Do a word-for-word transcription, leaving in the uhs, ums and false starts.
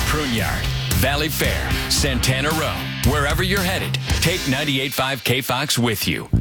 Pruneyard, Valley Fair, Santana Row. Wherever you're headed, take ninety-eight point five K F O X with you.